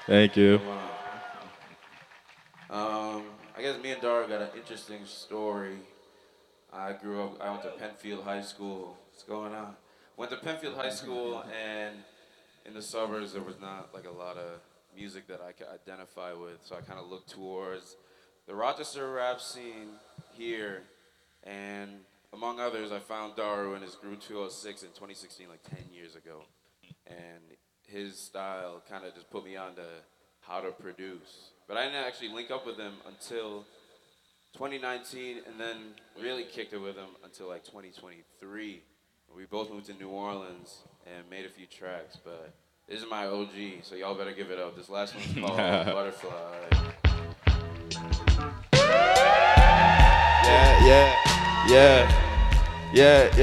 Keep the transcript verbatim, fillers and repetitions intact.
Thank you. Um, I guess me and Dara got an interesting story. I grew up, I went to Penfield High School. What's going on? Went to Penfield High School, and in the suburbs, there was not like a lot of music that I could identify with. So I kind of looked towards the Rochester rap scene here, and among others, I found Daru and his Group two oh six in twenty sixteen, like ten years ago. And his style kind of just put me on to how to produce. But I didn't actually link up with him until twenty nineteen, and then really kicked it with him until like twenty twenty-three. We both moved to New Orleans and made a few tracks, but this is my O G, so y'all better give it up. This last one's called Butterfly. Yeah, yeah, yeah, yeah, yeah.